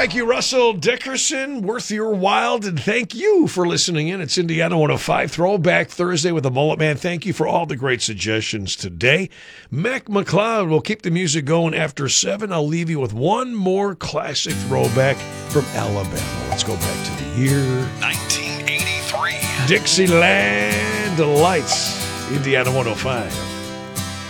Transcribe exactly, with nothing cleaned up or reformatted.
Thank you, Russell Dickerson. Worth your while, and thank you for listening in. It's Indiana one oh five Throwback Thursday with the Mullet Man. Thank you for all the great suggestions today. Mac McLeod will keep the music going after seven. I'll leave you with one more classic throwback from Alabama. Let's go back to the year nineteen eighty-three. Dixieland Delights, Indiana one oh five.